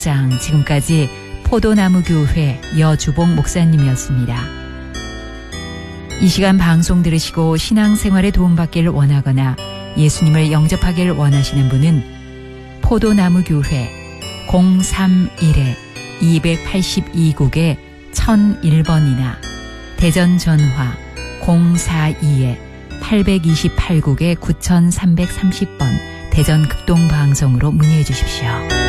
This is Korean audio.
지금까지 포도나무교회 여주봉 목사님이었습니다. 이 시간 방송 들으시고 신앙생활에 도움받기를 원하거나 예수님을 영접하기를 원하시는 분은 포도나무교회 031-282국에 1001번이나 대전 전화 042-828국에 9330번 대전 극동방송으로 문의해 주십시오.